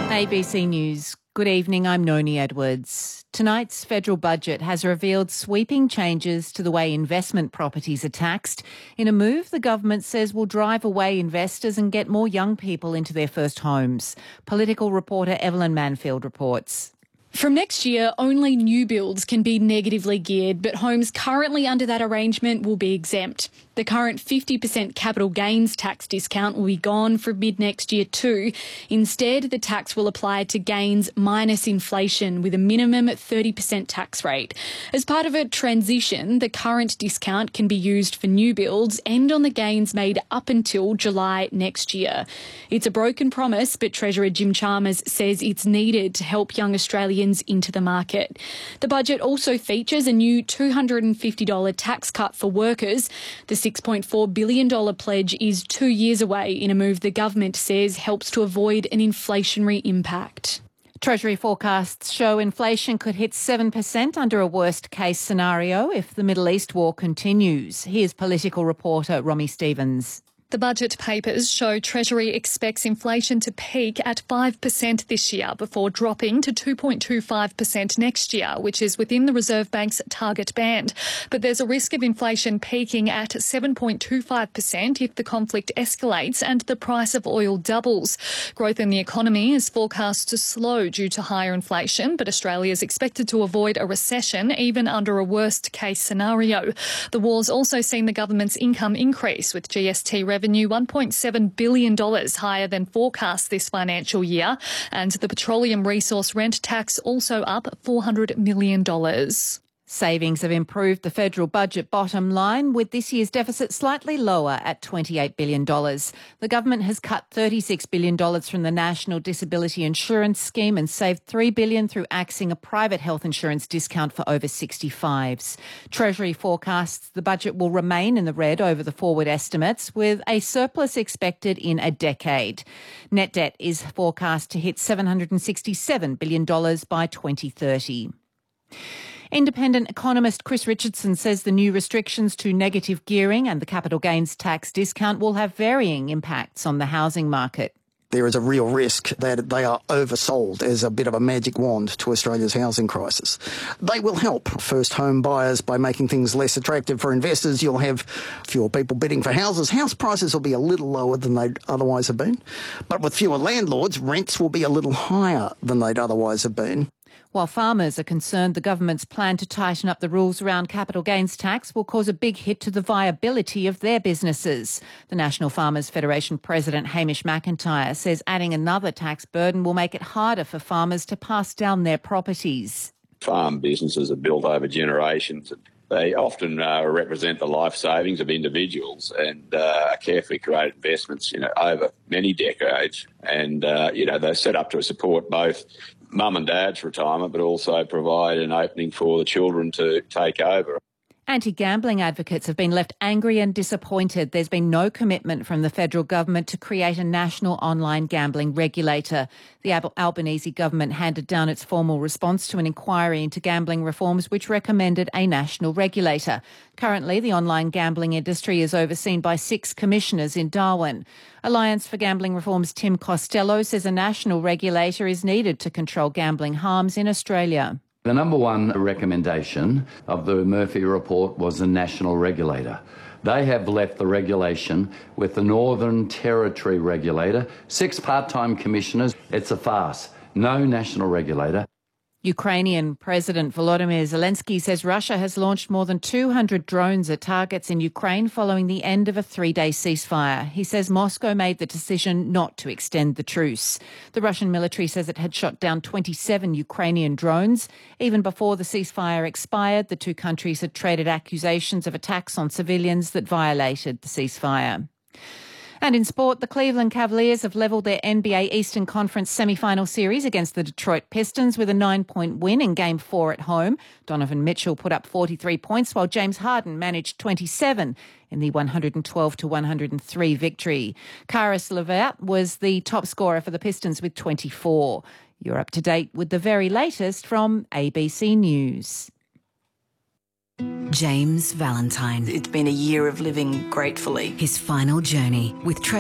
ABC News. Good evening, I'm Noni Edwards. Tonight's federal budget has revealed sweeping changes to the way investment properties are taxed in a move the government says will drive away investors and get more young people into their first homes. Political reporter Evelyn Manfield reports. From next year, only new builds can be negatively geared, but homes currently under that arrangement will be exempt. The current 50% capital gains tax discount will be gone from mid-next year too. Instead, the tax will apply to gains minus inflation with a minimum 30% tax rate. As part of a transition, the current discount can be used for new builds and on the gains made up until July next year. It's a broken promise, but Treasurer Jim Chalmers says it's needed to help young Australians into the market. The budget also features a new $250 tax cut for workers. The $6.4 billion pledge is 2 years away in a move the government says helps to avoid an inflationary impact. Treasury forecasts show inflation could hit 7% under a worst-case scenario if the Middle East war continues. Here's political reporter Romy Stevens. The budget papers show Treasury expects inflation to peak at 5% this year before dropping to 2.25% next year, which is within the Reserve Bank's target band. But there's a risk of inflation peaking at 7.25% if the conflict escalates and the price of oil doubles. Growth in the economy is forecast to slow due to higher inflation, but Australia is expected to avoid a recession even under a worst-case scenario. The war's also seen the government's income increase, with GST revenue $1.7 billion higher than forecast this financial year, and the petroleum resource rent tax also up $400 million. Savings have improved the federal budget bottom line, with this year's deficit slightly lower at $28 billion. The government has cut $36 billion from the National Disability Insurance Scheme and saved $3 billion through axing a private health insurance discount for over 65s. Treasury forecasts the budget will remain in the red over the forward estimates, with a surplus expected in a decade. Net debt is forecast to hit $767 billion by 2030. Independent economist Chris Richardson says the new restrictions to negative gearing and the capital gains tax discount will have varying impacts on the housing market. There is a real risk that they are oversold as a bit of a magic wand to Australia's housing crisis. They will help first home buyers by making things less attractive for investors. You'll have fewer people bidding for houses. House prices will be a little lower than they'd otherwise have been. But with fewer landlords, rents will be a little higher than they'd otherwise have been. While farmers are concerned the government's plan to tighten up the rules around capital gains tax will cause a big hit to the viability of their businesses. The National Farmers Federation President Hamish McIntyre says adding another tax burden will make it harder for farmers to pass down their properties. Farm businesses are built over generations. They often represent the life savings of individuals and are carefully created investments, over many decades. And, they're set up to support both mum and dad's retirement, but also provide an opening for the children to take over. Anti-gambling advocates have been left angry and disappointed. There's been no commitment from the federal government to create a national online gambling regulator. The Albanese government handed down its formal response to an inquiry into gambling reforms which recommended a national regulator. Currently, the online gambling industry is overseen by 6 commissioners in Darwin. Alliance for Gambling Reform's Tim Costello says a national regulator is needed to control gambling harms in Australia. The number one recommendation of the Murphy report was a national regulator. They have left the regulation with the Northern Territory regulator, 6 part-time commissioners. It's a farce. No national regulator. Ukrainian President Volodymyr Zelensky says Russia has launched more than 200 drones at targets in Ukraine following the end of a 3-day ceasefire. He says Moscow made the decision not to extend the truce. The Russian military says it had shot down 27 Ukrainian drones. Even before the ceasefire expired, the two countries had traded accusations of attacks on civilians that violated the ceasefire. And in sport, the Cleveland Cavaliers have levelled their NBA Eastern Conference semi-final series against the Detroit Pistons with a 9-point win in Game 4 at home. Donovan Mitchell put up 43 points while James Harden managed 27 in the 112-103 victory. Caris LeVert was the top scorer for the Pistons with 24. You're up to date with the very latest from ABC News. James Valentine. It's been a year of living gratefully. His final journey with